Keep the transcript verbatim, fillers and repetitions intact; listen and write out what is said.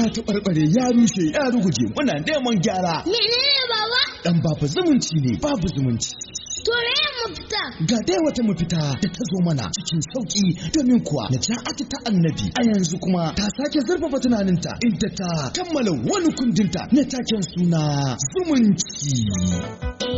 taɓarɓare ya rushe ya ruguje muna neman gyara. Menene baba? Dan babu zumunci ne babu zumunci. To me mafita? Ga dai wata mafita da ta zo mana cikin sauki domin kuwa Naja'atu ta Annabi a yanzu kuma ta sake zurfafa tunaninta inda ta kammala wani kundinta na taken suna zumunci.